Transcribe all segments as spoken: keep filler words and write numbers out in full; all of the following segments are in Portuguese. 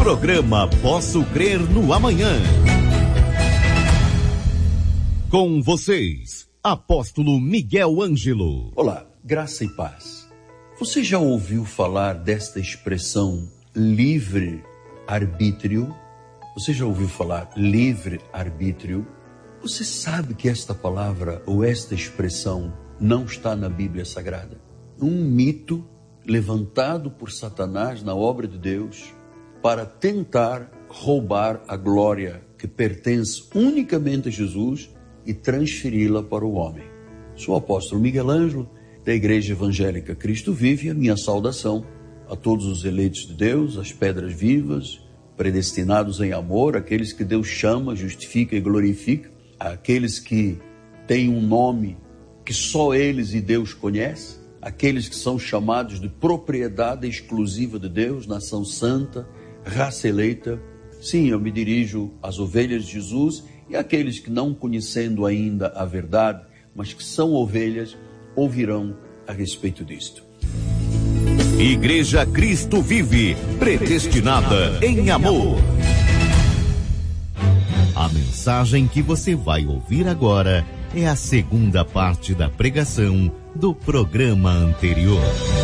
Programa Posso Crer no Amanhã. Com vocês, Apóstolo Miguel Ângelo. Olá, graça e paz. Você já ouviu falar desta expressão livre-arbítrio? Você já ouviu falar livre-arbítrio? Você sabe que esta palavra ou esta expressão não está na Bíblia Sagrada? Um mito levantado por Satanás na obra de Deus para tentar roubar a glória que pertence unicamente a Jesus e transferi-la para o homem. Sou o apóstolo Miguel Ângelo, da Igreja Evangélica Cristo Vive, e a minha saudação a todos os eleitos de Deus, as pedras vivas, predestinados em amor, aqueles que Deus chama, justifica e glorifica, aqueles que têm um nome que só eles e Deus conhecem, aqueles que são chamados de propriedade exclusiva de Deus, nação santa, raça eleita. Sim, eu me dirijo às ovelhas de Jesus e àqueles que, não conhecendo ainda a verdade, mas que são ovelhas, ouvirão a respeito disto. Igreja Cristo Vive, predestinada em amor. A mensagem que você vai ouvir agora é a segunda parte da pregação do programa anterior.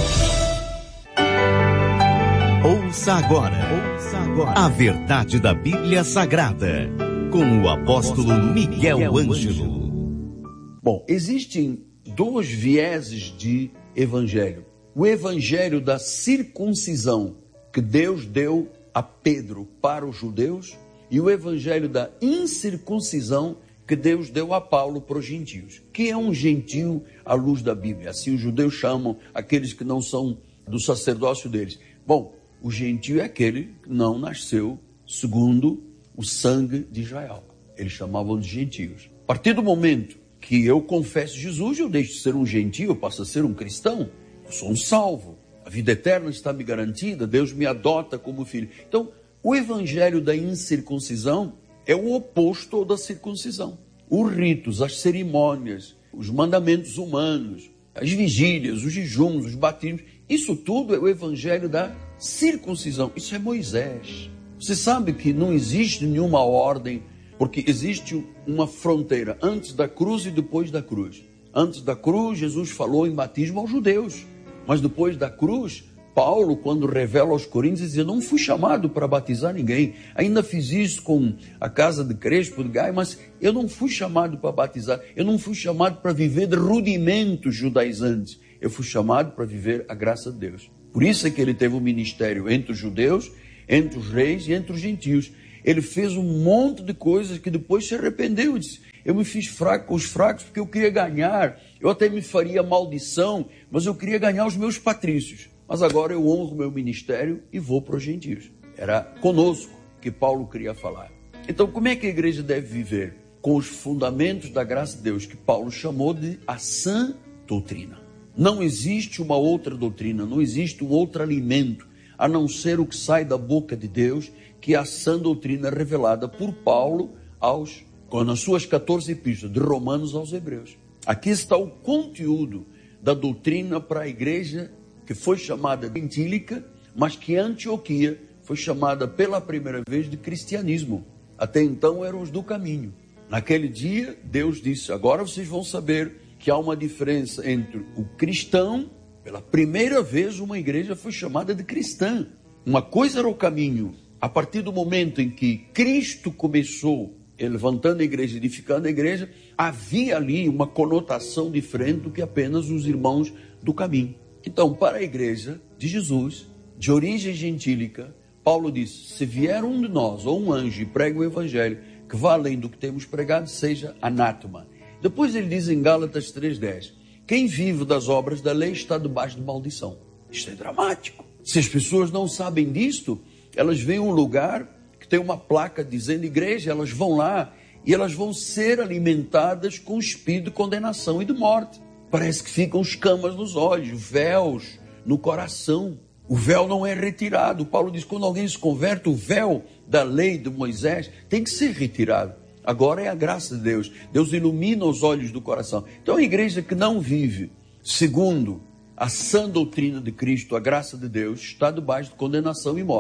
Ouça agora, ouça agora a verdade da Bíblia Sagrada, com o apóstolo Miguel Ângelo. Bom, existem dois vieses de evangelho. O evangelho da circuncisão que Deus deu a Pedro para os judeus e o evangelho da incircuncisão que Deus deu a Paulo para os gentios. Que é um gentio à luz da Bíblia? Assim os judeus chamam aqueles que não são do sacerdócio deles. Bom, o gentio é aquele que não nasceu segundo o sangue de Israel. Eles chamavam de gentios. A partir do momento que eu confesso Jesus, eu deixo de ser um gentio, eu passo a ser um cristão. Eu sou um salvo. A vida eterna está me garantida. Deus me adota como filho. Então, o evangelho da incircuncisão é o oposto ao da circuncisão. Os ritos, as cerimônias, os mandamentos humanos, as vigílias, os jejuns, os batismos, isso tudo é o evangelho da circuncisão. Isso é Moisés. Você sabe que não existe nenhuma ordem, porque existe uma fronteira antes da cruz e depois da cruz. Antes da cruz, Jesus falou em batismo aos judeus. Mas depois da cruz, Paulo, quando revela aos Coríntios, diz: eu não fui chamado para batizar ninguém. Ainda fiz isso com a casa de Crespo, de Gaio, mas eu não fui chamado para batizar. Eu não fui chamado para viver de rudimentos judaizantes. Eu fui chamado para viver a graça de Deus. Por isso é que ele teve um ministério entre os judeus, entre os reis e entre os gentios. Ele fez um monte de coisas que depois se arrependeu e disse: eu me fiz fraco com os fracos porque eu queria ganhar. Eu até me faria maldição, mas eu queria ganhar os meus patrícios. Mas agora eu honro o meu ministério e vou para os gentios. Era conosco que Paulo queria falar. Então, como é que a igreja deve viver? Com os fundamentos da graça de Deus, que Paulo chamou de a sã doutrina. Não existe uma outra doutrina, não existe um outro alimento, a não ser o que sai da boca de Deus, que é a sã doutrina revelada por Paulo aos, nas suas catorze epístolas, de Romanos aos Hebreus. Aqui está o conteúdo da doutrina para a igreja que foi chamada gentílica, mas que em Antioquia foi chamada pela primeira vez de cristianismo. Até então eram os do caminho. Naquele dia, Deus disse: agora vocês vão saber que há uma diferença entre o cristão. Pela primeira vez uma igreja foi chamada de cristã. Uma coisa era o caminho. A partir do momento em que Cristo começou levantando a igreja, edificando a igreja, havia ali uma conotação diferente do que apenas os irmãos do caminho. Então, para a igreja de Jesus, de origem gentílica, Paulo disse: se vier um de nós, ou um anjo, e prega o evangelho, que vá além do que temos pregado, seja anátema. Depois ele diz em Gálatas três dez, quem vive das obras da lei está debaixo de maldição. Isto é dramático. Se as pessoas não sabem disto, elas veem um lugar que tem uma placa dizendo igreja, elas vão lá e elas vão ser alimentadas com o espírito de condenação e de morte. Parece que ficam escamas nos olhos, véus no coração. O véu não é retirado. Paulo diz, quando alguém se converte, o véu da lei de Moisés tem que ser retirado. Agora é a graça de Deus. Deus ilumina os olhos do coração. Então a igreja que não vive segundo a sã doutrina de Cristo, a graça de Deus, está debaixo de condenação e morte.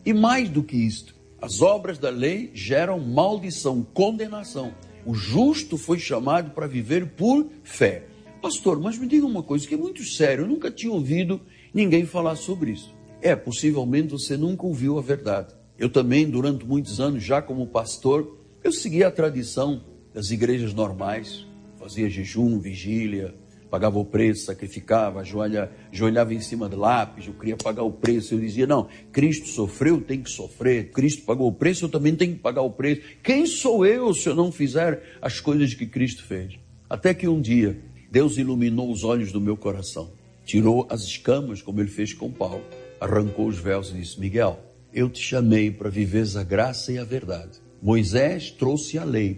E mais do que isto, as obras da lei geram maldição, condenação. O justo foi chamado para viver por fé. Pastor, mas me diga uma coisa que é muito sério, eu nunca tinha ouvido ninguém falar sobre isso. É, possivelmente você nunca ouviu a verdade. Eu também, durante muitos anos, já como pastor, eu seguia a tradição das igrejas normais, fazia jejum, vigília, pagava o preço, sacrificava, ajoelha, ajoelhava em cima do lápis, eu queria pagar o preço, eu dizia, não, Cristo sofreu, tem que sofrer, Cristo pagou o preço, eu também tenho que pagar o preço. Quem sou eu se eu não fizer as coisas que Cristo fez? Até que um dia, Deus iluminou os olhos do meu coração, tirou as escamas, como ele fez com Paulo, arrancou os véus e disse, Miguel, eu te chamei para viveres a graça e a verdade. Moisés trouxe a lei,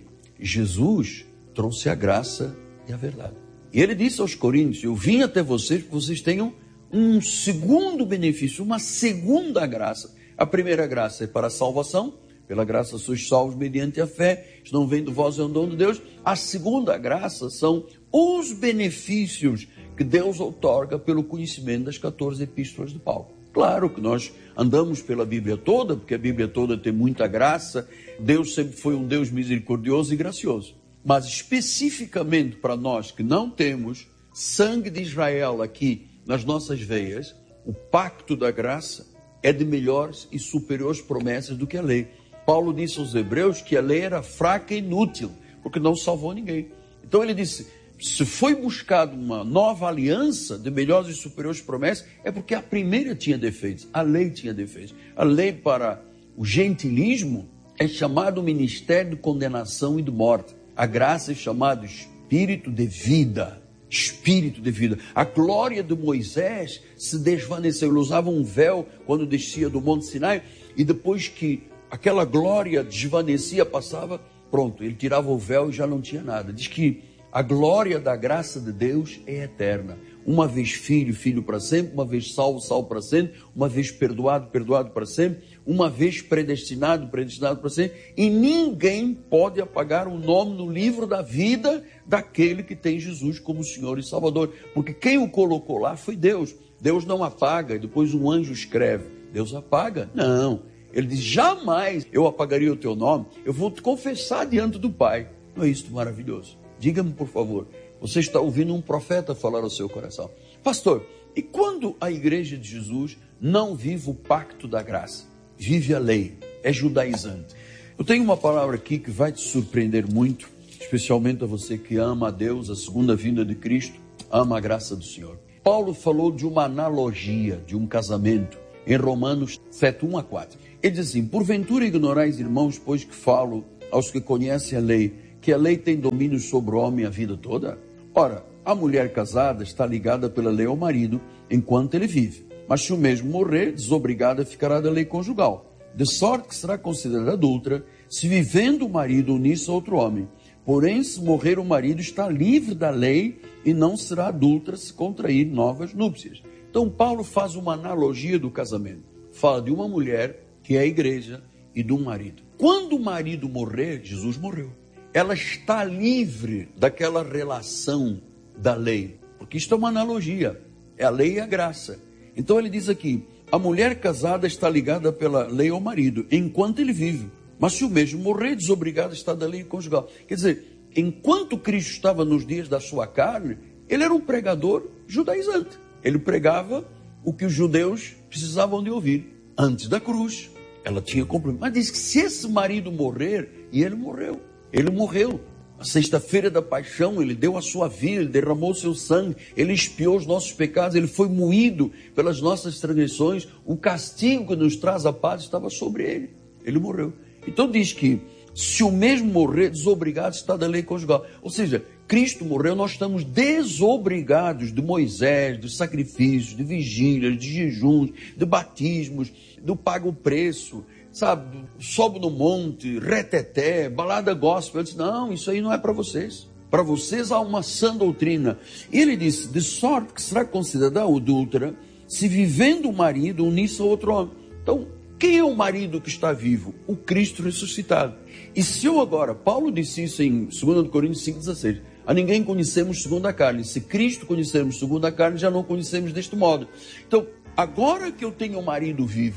Jesus trouxe a graça e a verdade. E ele disse aos coríntios, eu vim até vocês para que vocês tenham um segundo benefício, uma segunda graça. A primeira graça é para a salvação, pela graça sois salvos mediante a fé, isto não vem de vós, é um dom de Deus. A segunda graça são os benefícios que Deus outorga pelo conhecimento das quatorze epístolas de Paulo. Claro que nós andamos pela Bíblia toda, porque a Bíblia toda tem muita graça, Deus sempre foi um Deus misericordioso e gracioso. Mas especificamente para nós que não temos sangue de Israel aqui nas nossas veias, o pacto da graça é de melhores e superiores promessas do que a lei. Paulo disse aos hebreus que a lei era fraca e inútil, porque não salvou ninguém. Então ele disse, se foi buscado uma nova aliança de melhores e superiores promessas, é porque a primeira tinha defeitos, a lei tinha defeitos. A lei para o gentilismo é chamado ministério de condenação e de morte. A graça é chamada espírito de vida, espírito de vida. A glória de Moisés se desvaneceu, ele usava um véu quando descia do Monte Sinai, e depois que aquela glória desvanecia, passava, pronto, ele tirava o véu e já não tinha nada. Diz que a glória da graça de Deus é eterna. Uma vez filho, filho para sempre. Uma vez salvo, salvo para sempre. Uma vez perdoado, perdoado para sempre. Uma vez predestinado, predestinado para sempre. E ninguém pode apagar o nome no livro da vida daquele que tem Jesus como Senhor e Salvador. Porque quem o colocou lá foi Deus. Deus não apaga e depois um anjo escreve. Deus apaga? Não. Ele diz, jamais eu apagaria o teu nome. Eu vou te confessar diante do Pai. Não é isso maravilhoso? Diga-me, por favor, você está ouvindo um profeta falar ao seu coração. Pastor, e quando a igreja de Jesus não vive o pacto da graça? Vive a lei, é judaizante. Eu tenho uma palavra aqui que vai te surpreender muito, especialmente a você que ama a Deus, a segunda vinda de Cristo, ama a graça do Senhor. Paulo falou de uma analogia, de um casamento, em Romanos sete, um a quatro. Ele diz assim, porventura ignorais, irmãos, pois que falo aos que conhecem a lei, que a lei tem domínio sobre o homem a vida toda? Ora, a mulher casada está ligada pela lei ao marido enquanto ele vive. Mas se o mesmo morrer, desobrigada ficará da lei conjugal. De sorte que será considerada adúltera, se vivendo o marido unir-se a outro homem. Porém, se morrer o marido, está livre da lei e não será adúltera se contrair novas núpcias. Então, Paulo faz uma analogia do casamento. Fala de uma mulher, que é a igreja, e de um marido. Quando o marido morrer, Jesus morreu. Ela está livre daquela relação da lei, porque isto é uma analogia, é a lei e a graça. Então ele diz aqui, a mulher casada está ligada pela lei ao marido, enquanto ele vive, mas se o mesmo morrer, desobrigada está da lei conjugal. Quer dizer, enquanto Cristo estava nos dias da sua carne, ele era um pregador judaizante, ele pregava o que os judeus precisavam de ouvir, antes da cruz, ela tinha compromisso, mas diz que se esse marido morrer, e ele morreu, Ele morreu. Na sexta-feira da paixão, ele deu a sua vida, ele derramou o seu sangue, ele expiou os nossos pecados, ele foi moído pelas nossas transgressões. O castigo que nos traz a paz estava sobre ele. Ele morreu. Então diz que se o mesmo morrer, desobrigado está da lei conjugal. Ou seja, Cristo morreu, nós estamos desobrigados de Moisés, dos sacrifícios, de vigílias, de jejuns, de batismos, do pago preço, sabe, sobe no monte, reteté, balada gospel. Eu disse, não, isso aí não é para vocês. Para vocês há uma sã doutrina. E ele disse, de sorte que será considerada adúltera, se vivendo o marido unir-se a outro homem. Então, quem é o marido que está vivo? O Cristo ressuscitado. E se eu agora, Paulo disse isso em dois Coríntios cinco, dezesseis, a ninguém conhecemos segundo a carne. Se Cristo conhecemos segundo a carne, já não conhecemos deste modo. Então, agora que eu tenho um marido vivo,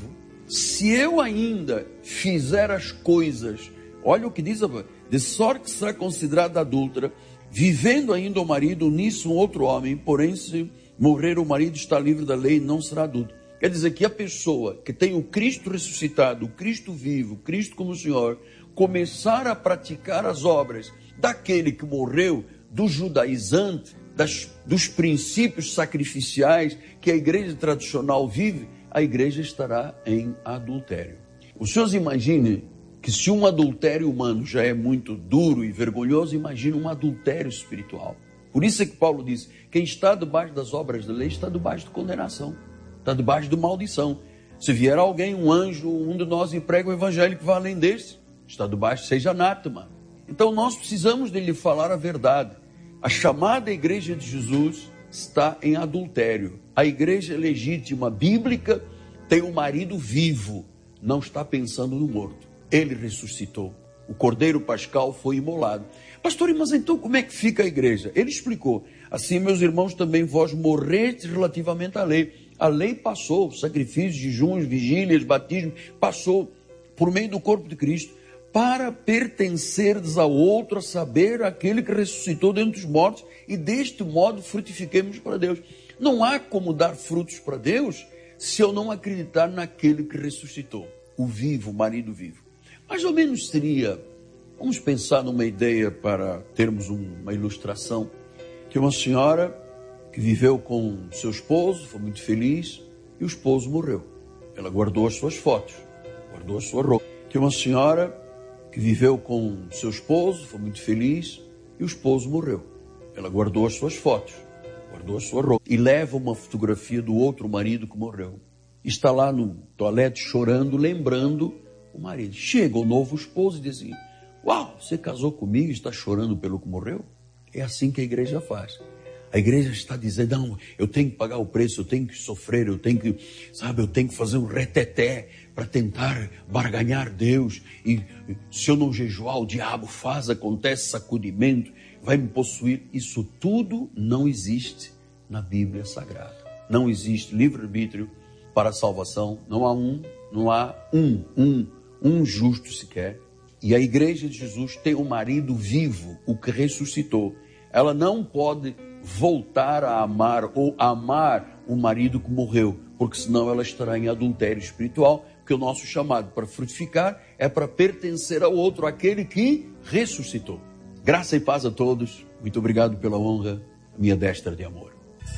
Se eu ainda fizer as coisas, olha o que diz, de sorte que será considerada adúltera, vivendo ainda o marido, nisso um outro homem, porém se morrer o marido está livre da lei, não será adúltero. Quer dizer que a pessoa que tem o Cristo ressuscitado, o Cristo vivo, Cristo como Senhor, começar a praticar as obras daquele que morreu, do judaizante, das, dos princípios sacrificiais que a igreja tradicional vive, a igreja estará em adultério. Os senhores imaginem que se um adultério humano já é muito duro e vergonhoso, imagine um adultério espiritual. Por isso é que Paulo diz, quem está debaixo das obras da lei está debaixo de condenação, está debaixo de maldição. Se vier alguém, um anjo, um de nós e prega o evangelho que vai além desse, está debaixo, seja anátema. Então nós precisamos de lhe falar a verdade. A chamada igreja de Jesus está em adultério. A igreja legítima bíblica tem um marido vivo, não está pensando no morto. Ele ressuscitou. O cordeiro pascal foi imolado. Pastor, mas então como é que fica a igreja? Ele explicou. Assim, meus irmãos, também vós morretes relativamente à lei. A lei passou, sacrifícios, jejuns, vigílias, batismo, passou por meio do corpo de Cristo, para pertencerdes ao outro, a saber, aquele que ressuscitou dentre os mortos, e deste modo frutifiquemos para Deus. Não há como dar frutos para Deus se eu não acreditar naquele que ressuscitou, o vivo, o marido vivo. Mais ou menos seria, vamos pensar numa ideia para termos uma ilustração, que uma senhora que viveu com seu esposo, foi muito feliz, e o esposo morreu. Ela guardou as suas fotos, guardou a sua roupa. Que uma senhora que viveu com seu esposo, foi muito feliz, e o esposo morreu. Ela guardou as suas fotos, guardou a sua roupa, e leva uma fotografia do outro marido que morreu. Está lá no toalete chorando, lembrando o marido. Chega o novo esposo e diz assim, uau, você casou comigo e está chorando pelo que morreu? É assim que a igreja faz. A igreja está dizendo, não, eu tenho que pagar o preço, eu tenho que sofrer, eu tenho que, sabe, eu tenho que fazer um reteté para tentar barganhar Deus. E se eu não jejuar, o diabo faz, acontece sacudimento, vai me possuir. Isso tudo não existe na Bíblia Sagrada. Não existe livre-arbítrio para a salvação. Não há um, não há um, um, um justo sequer. E a igreja de Jesus tem um marido vivo, o que ressuscitou. Ela não pode voltar a amar ou amar o marido que morreu, porque senão ela estará em adultério espiritual, porque o nosso chamado para frutificar é para pertencer ao outro, aquele que ressuscitou. Graça e paz a todos. Muito obrigado pela honra, minha destra de amor.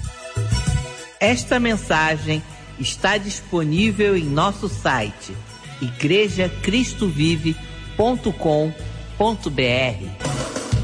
Esta mensagem está disponível em nosso site igreja cristo vive ponto com ponto br.